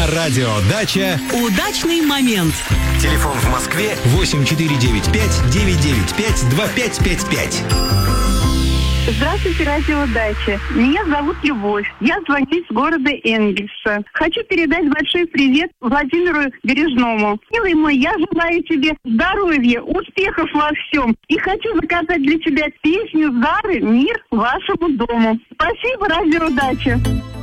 На радио «Дача» удачный момент. Телефон в Москве 8495-995-2555. Здравствуйте, радио «Дача». Меня зовут Любовь. Я звоню из города Энгельса. Хочу передать большой привет Владимиру Бережному. Милый мой, я желаю тебе здоровья, успехов во всем. И хочу заказать для тебя песню Зары «Мир вашему дому». Спасибо, радио «Дача».